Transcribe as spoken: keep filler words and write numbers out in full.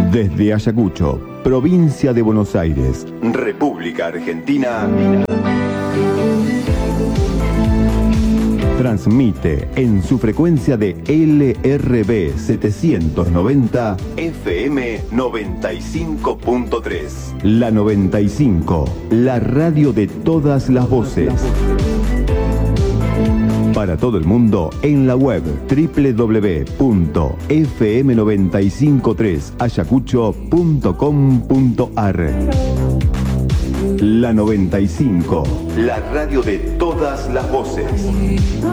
Desde Ayacucho, provincia de Buenos Aires, República Argentina, transmite en su frecuencia de L R B setecientos noventa F M noventa y cinco punto tres. La noventa y cinco, la radio de todas las voces. Para todo el mundo en la web doble u doble u doble u punto f m nueve cinco tres ayacucho punto com punto a r. La noventa y cinco, la radio de todas las voces.